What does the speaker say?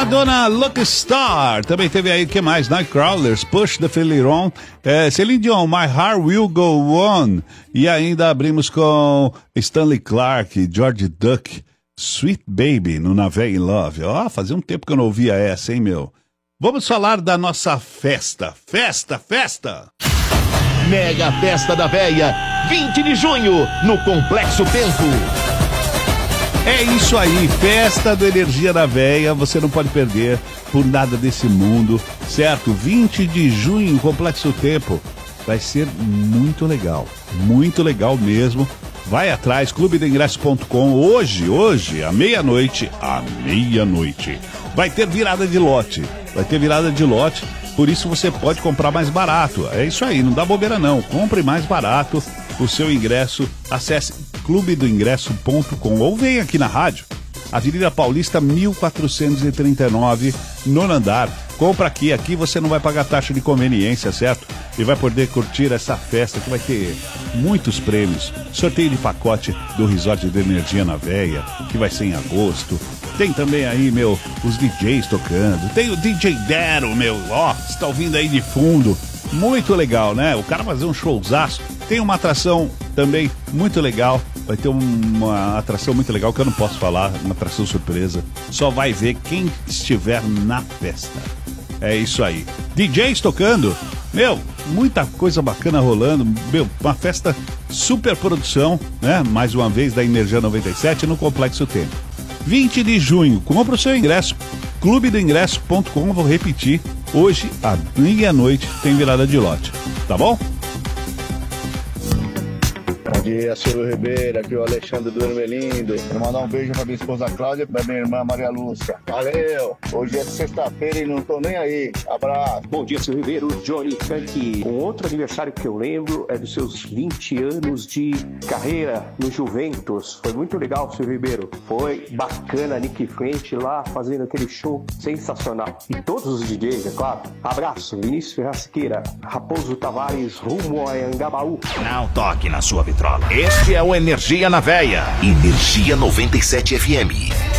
Madonna, Lucky Star. Também teve aí, o que mais? Nightcrawlers, Push the Feeling On. Celine Dion, My Heart Will Go On. E ainda abrimos com Stanley Clarke, George Duke, Sweet Baby, no Navé in Love. Ó, fazia um tempo que eu não ouvia essa, hein, meu? Vamos falar da nossa festa. Festa! Mega Festa da Véia, 20 de junho, no Complexo Tempo. É isso aí, Festa do Energia da Véia, você não pode perder por nada desse mundo, certo? 20 de junho, Complexo Tempo, vai ser muito legal mesmo. Vai atrás, clubedoingresso.com, hoje, à meia-noite, vai ter virada de lote, por isso você pode comprar mais barato, é isso aí, não dá bobeira não, compre mais barato o seu ingresso, acesse clubedoingresso.com ou vem aqui na rádio, Avenida Paulista 1439, nono andar, compra aqui você não vai pagar taxa de conveniência, certo? E vai poder curtir essa festa que vai ter muitos prêmios, sorteio de pacote do Resort de Energia na Véia, que vai ser em agosto, tem também aí, os DJs tocando, tem o DJ Dero, você tá ouvindo aí de fundo, muito legal, né? O cara fazer um showzaço, tem uma atração também muito legal, vai ter uma atração muito legal que eu não posso falar, uma atração surpresa, só vai ver quem estiver na festa. É isso aí. DJs tocando, muita coisa bacana rolando, uma festa super produção, né? Mais uma vez da Energia 97 no Complexo Tempo. 20 de junho, compra o seu ingresso, clubedoingresso.com, vou repetir, hoje à meia-noite tem virada de lote, tá bom? Bom dia, Silvio Ribeiro, aqui é o Alexandre do Ermelindo. Quero mandar um beijo pra minha esposa Cláudia e pra minha irmã Maria Lúcia. Valeu! Hoje é sexta-feira e não tô nem aí. Abraço! Bom dia, Silvio Ribeiro, Johnny Funk. Um outro aniversário que eu lembro é dos seus 20 anos de carreira no Juventus. Foi muito legal, Silvio Ribeiro. Foi bacana, Nick Frente lá fazendo aquele show sensacional. E todos os DJs, é claro. Abraço, Vinícius Ferraz Siqueira, Raposo Tavares, rumo a Angabaú. Não toque na sua vitrola. Este é o Energia na Véia. Energia 97 FM.